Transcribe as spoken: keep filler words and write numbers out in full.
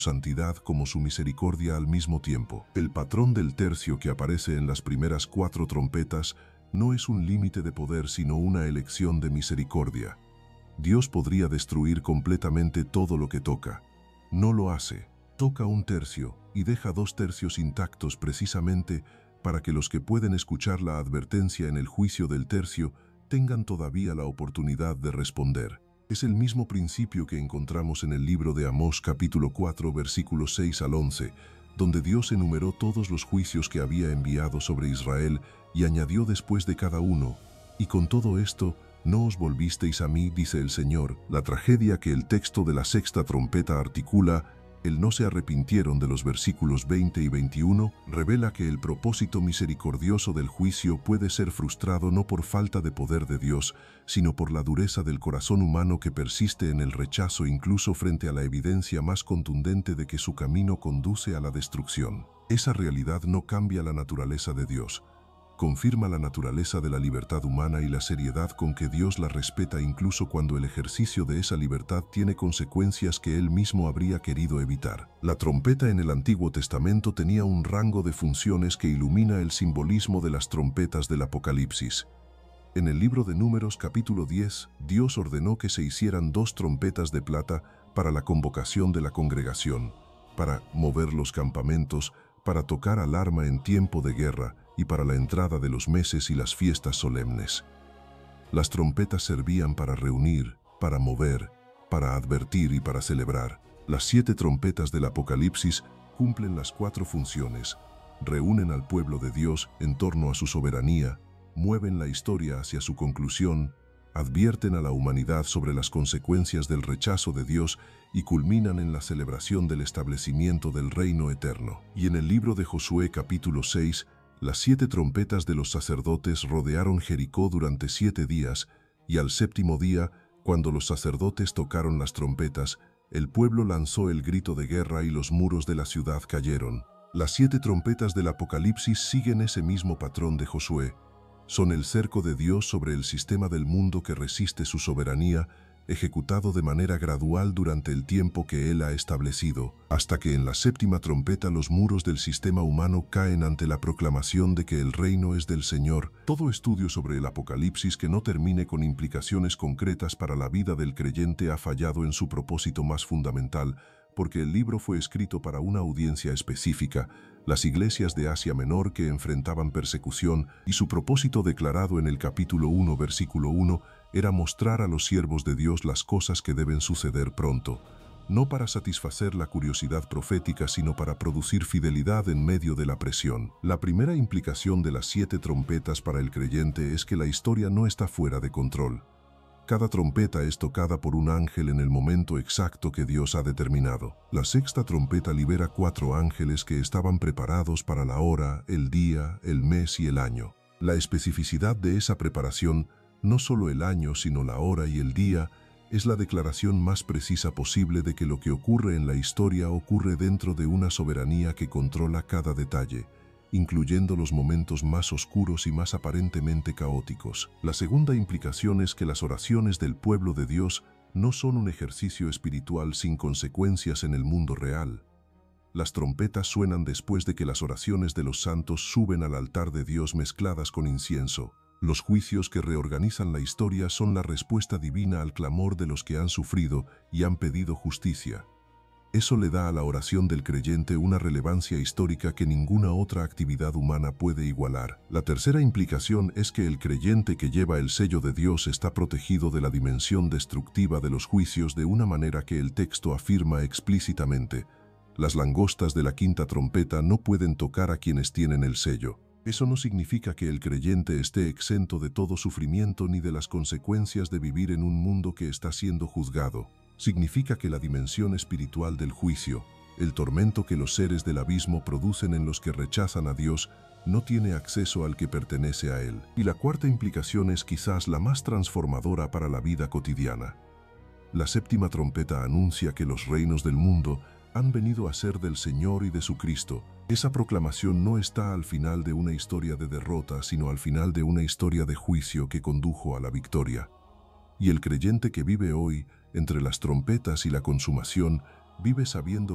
santidad como su misericordia al mismo tiempo. El patrón del tercio que aparece en las primeras cuatro trompetas no es un límite de poder, sino una elección de misericordia. Dios podría destruir completamente todo lo que toca. No lo hace. Toca un tercio y deja dos tercios intactos precisamente para que los que pueden escuchar la advertencia en el juicio del tercio tengan todavía la oportunidad de responder. Es el mismo principio que encontramos en el libro de Amós capítulo cuatro versículos seis al once, donde Dios enumeró todos los juicios que había enviado sobre Israel y añadió después de cada uno: y con todo esto no os volvisteis a mí, dice el Señor. La tragedia que el texto de la sexta trompeta articula, el no se arrepintieron, de los versículos veinte y veintiuno, revela que el propósito misericordioso del juicio puede ser frustrado no por falta de poder de Dios, sino por la dureza del corazón humano que persiste en el rechazo incluso frente a la evidencia más contundente de que su camino conduce a la destrucción. Esa realidad no cambia la naturaleza de Dios. Confirma la naturaleza de la libertad humana y la seriedad con que Dios la respeta incluso cuando el ejercicio de esa libertad tiene consecuencias que Él mismo habría querido evitar. La trompeta en el Antiguo Testamento tenía un rango de funciones que ilumina el simbolismo de las trompetas del Apocalipsis. En el libro de Números capítulo diez, Dios ordenó que se hicieran dos trompetas de plata para la convocación de la congregación, para mover los campamentos, para tocar alarma en tiempo de guerra y para la entrada de los meses y las fiestas solemnes. Las trompetas servían para reunir, para mover, para advertir y para celebrar. Las siete trompetas del Apocalipsis cumplen las cuatro funciones: reúnen al pueblo de Dios en torno a su soberanía, mueven la historia hacia su conclusión, advierten a la humanidad sobre las consecuencias del rechazo de Dios y culminan en la celebración del establecimiento del reino eterno. Y en el libro de Josué capítulo seis, las siete trompetas de los sacerdotes rodearon Jericó durante siete días, y al séptimo día, cuando los sacerdotes tocaron las trompetas, el pueblo lanzó el grito de guerra y los muros de la ciudad cayeron. Las siete trompetas del Apocalipsis siguen ese mismo patrón de Josué. Son el cerco de Dios sobre el sistema del mundo que resiste su soberanía, ejecutado de manera gradual durante el tiempo que Él ha establecido, hasta que en la séptima trompeta los muros del sistema humano caen ante la proclamación de que el reino es del Señor. Todo estudio sobre el Apocalipsis que no termine con implicaciones concretas para la vida del creyente ha fallado en su propósito más fundamental, porque el libro fue escrito para una audiencia específica, las iglesias de Asia Menor que enfrentaban persecución, y su propósito declarado en el capítulo uno, versículo uno, era mostrar a los siervos de Dios las cosas que deben suceder pronto, no para satisfacer la curiosidad profética, sino para producir fidelidad en medio de la presión. La primera implicación de las siete trompetas para el creyente es que la historia no está fuera de control. Cada trompeta es tocada por un ángel en el momento exacto que Dios ha determinado. La sexta trompeta libera cuatro ángeles que estaban preparados para la hora, el día, el mes y el año. La especificidad de esa preparación, no solo el año, sino la hora y el día, es la declaración más precisa posible de que lo que ocurre en la historia ocurre dentro de una soberanía que controla cada detalle, incluyendo los momentos más oscuros y más aparentemente caóticos. La segunda implicación es que las oraciones del pueblo de Dios no son un ejercicio espiritual sin consecuencias en el mundo real. Las trompetas suenan después de que las oraciones de los santos suben al altar de Dios mezcladas con incienso. Los juicios que reorganizan la historia son la respuesta divina al clamor de los que han sufrido y han pedido justicia. Eso le da a la oración del creyente una relevancia histórica que ninguna otra actividad humana puede igualar. La tercera implicación es que el creyente que lleva el sello de Dios está protegido de la dimensión destructiva de los juicios de una manera que el texto afirma explícitamente: las langostas de la quinta trompeta no pueden tocar a quienes tienen el sello. Eso no significa que el creyente esté exento de todo sufrimiento ni de las consecuencias de vivir en un mundo que está siendo juzgado. Significa que la dimensión espiritual del juicio, el tormento que los seres del abismo producen en los que rechazan a Dios, no tiene acceso al que pertenece a Él. Y la cuarta implicación es quizás la más transformadora para la vida cotidiana. La séptima trompeta anuncia que los reinos del mundo han venido a ser del Señor y de su Cristo. Esa proclamación no está al final de una historia de derrota, sino al final de una historia de juicio que condujo a la victoria. Y el creyente que vive hoy, entre las trompetas y la consumación, vive sabiendo